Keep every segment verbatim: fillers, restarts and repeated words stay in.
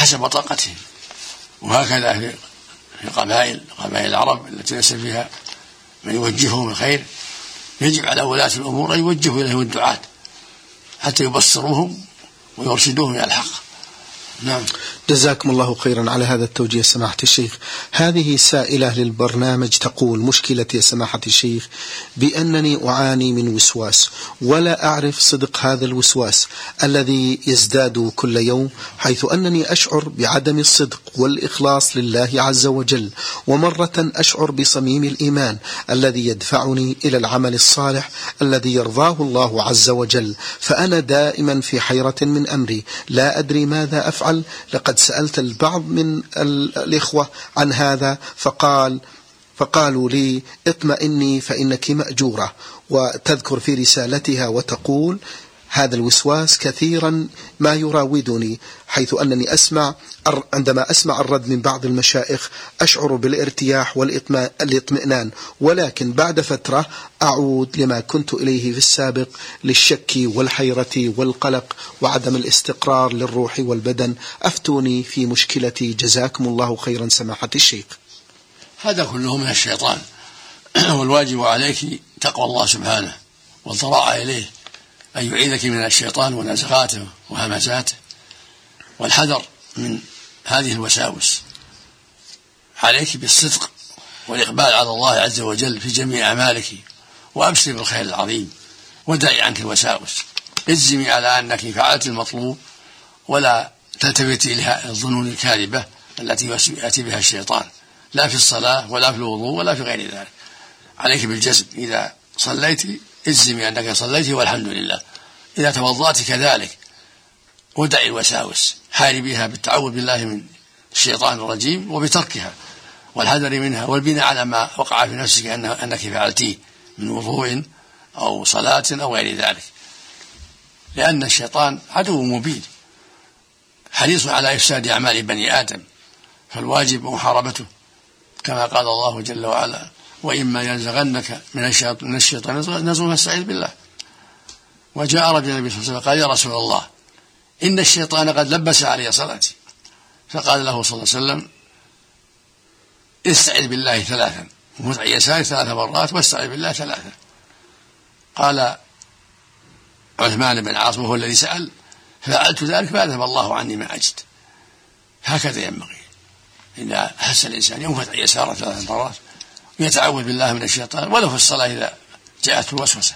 حسب طاقتهم. وهكذا في قبائل قبائل العرب التي ليس فيها من يوجههم الخير يجب على ولاة الأمور أن يوجهوا إليهم الدعاة حتى يبصروهم ويرشدوهم إلى الحق. نعم. جزاكم الله خيرا على هذا التوجيه سماحة الشيخ. هذه سائلة للبرنامج تقول: مشكلتي يا سماحة الشيخ بأنني أعاني من وسواس ولا أعرف صدق هذا الوسواس الذي يزداد كل يوم، حيث أنني أشعر بعدم الصدق والإخلاص لله عز وجل، ومرة أشعر بصميم الإيمان الذي يدفعني إلى العمل الصالح الذي يرضاه الله عز وجل، فأنا دائما في حيرة من أمري لا أدري ماذا أفعل. لقد سألت البعض من الإخوة عن هذا فقال فقالوا لي: اطمئني فإنك مأجورة. وتذكر في رسالتها وتقول: هذا الوسواس كثيرا ما يراودني، حيث أنني أسمع عندما أسمع الرد من بعض المشايخ أشعر بالارتياح والاطمئنان، ولكن بعد فترة أعود لما كنت إليه في السابق للشك والحيرة والقلق وعدم الاستقرار للروح والبدن. أفتوني في مشكلتي جزاكم الله خيرا سماحة الشيخ. هذا كله من الشيطان، والواجب عليك تقوى الله سبحانه والضراعة إليه أن يعيذك من الشيطان ونزغاته وهمزاته، والحذر من هذه الوساوس. عليك بالصدق والإقبال على الله عز وجل في جميع أعمالك، وأبشر بالخير العظيم، ودعي عنك الوساوس. اجزمي على أنك فعلت المطلوب، ولا تلتفتي إلى الظنون الكاذبة التي يأتي بها الشيطان، لا في الصلاة ولا في الوضوء ولا في غير ذلك. عليك بالجزم، إذا صليت اجزمي أنك صليت والحمد لله، إذا توضأت كذلك، ودعي الوساوس، حاربيها بالتعوذ بالله من الشيطان الرجيم وبتركها والحذر منها، والبناء على ما وقع في نفسك أنك فعلتيه من وضوء أو صلاة أو غير ذلك، لأن الشيطان عدو مبين حريص على إفساد أعمال بني آدم، فالواجب محاربته، كما قال الله جل وعلا: وإما ينزغنك من الشيطان نزغ فاستعذ بالله. وجاء رجل النبي صلى الله عليه وسلم قال: يا رسول الله، إن الشيطان قد لبس علي صلاتي. فقال له صلى الله عليه وسلم: استعذ بالله ثلاثا، ومتع يساري ثلاث مرات، واستعذ بالله ثلاثا. قال عثمان بن عاص وهو الذي سأل: فعلت ذلك فأذهب الله عني ما أجد. هكذا ينبغي، إذا أحس الإنسان ينفتح يساره ثلاث مرات ويتعوذ بالله من الشيطان، ولو في الصلاة إذا جاءته الوسوسة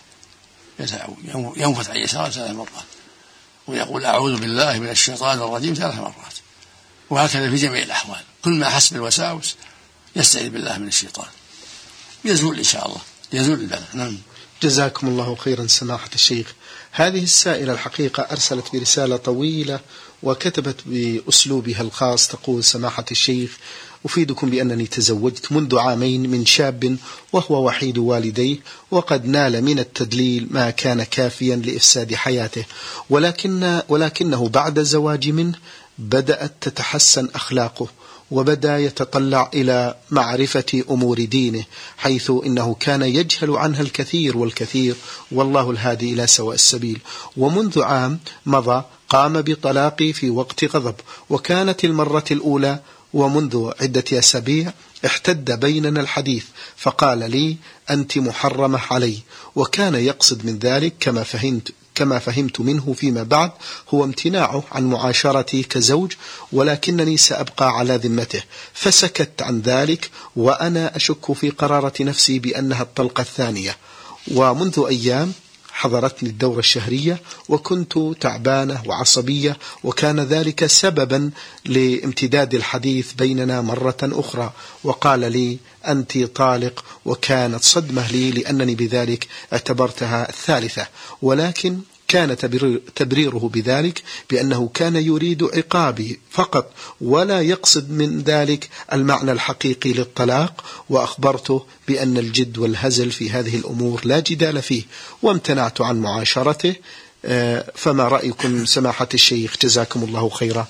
ينفتح يساره ثلاث مرات ويقول: أعوذ بالله من الشيطان الرجيم ثلاث مرات. وهكذا في جميع الأحوال، كل ما حس بالوساوس يستعيذ بالله من الشيطان، يزول إن شاء الله، يزول البلاء. نعم. جزاكم الله خيرا سماحة الشيخ. هذه السائلة الحقيقة أرسلت برسالة طويلة وكتبت بأسلوبها الخاص، تقول: سماحة الشيخ، أفيدكم بأنني تزوجت منذ عامين من شاب وهو وحيد والديه، وقد نال من التدليل ما كان كافيا لإفساد حياته، ولكن ولكنه بعد زواج منه بدأت تتحسن أخلاقه، وبدأ يتطلع إلى معرفة أمور دينه، حيث إنه كان يجهل عنها الكثير والكثير، والله الهادي إلى سواء السبيل. ومنذ عام مضى قام بطلاقي في وقت غضب، وكانت المرة الأولى، ومنذ عدة أسابيع احتد بيننا الحديث، فقال لي: أنت محرمة علي. وكان يقصد من ذلك كما فهمت كما فهمت منه فيما بعد هو امتناعه عن معاشرتي كزوج، ولكنني سأبقى على ذمته. فسكت عن ذلك، وأنا أشك في قرارة نفسي بأنها الطلقة الثانية. ومنذ أيام حضرتني الدورة الشهرية، وكنت تعبانة وعصبية، وكان ذلك سببا لامتداد الحديث بيننا مرة أخرى، وقال لي: أنت طالق. وكانت صدمة لي، لأنني بذلك اعتبرتها الثالثة، ولكن كان تبريره بذلك بأنه كان يريد عقابي فقط، ولا يقصد من ذلك المعنى الحقيقي للطلاق. وأخبرته بأن الجد والهزل في هذه الأمور لا جدال فيه، وامتنعت عن معاشرته. فما رأيكم سماحة الشيخ جزاكم الله خيرا؟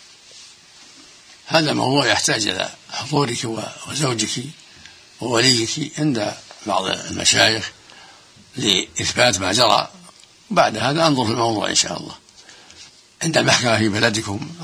هذا موضوع يحتاج إلى حضورك وزوجك ووليك عند بعض المشايخ لإثبات ما جرى، بعد هذا أنظر في الموضوع إن شاء الله عند المحكمة في بلدكم